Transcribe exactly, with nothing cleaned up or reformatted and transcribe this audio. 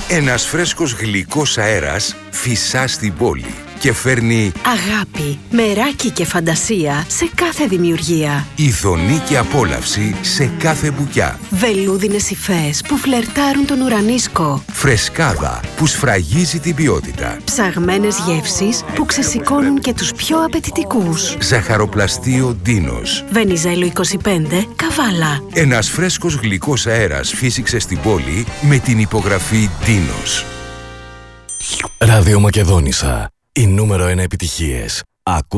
Ένας φρέσκος γλυκός αέρας φυσά στην πόλη και φέρνει αγάπη, μεράκι και φαντασία σε κάθε δημιουργία. Ειδονή και απόλαυση σε κάθε μπουκιά. Βελούδινες υφές που φλερτάρουν τον ουρανίσκο. Φρεσκάδα που σφραγίζει την ποιότητα. Ψαγμένες γεύσεις που ξεσηκώνουν και τους πιο απαιτητικούς. Ζαχαροπλαστείο Ντίνος. Βενιζέλο είκοσι πέντε, Καβάλα. Ένας φρέσκος γλυκός αέρας φύσηξε στην πόλη με την υπογραφή Ντίνος. Ράδιο Μακεδόνισσα. Η νούμερο ένα επιτυχίες. Ακού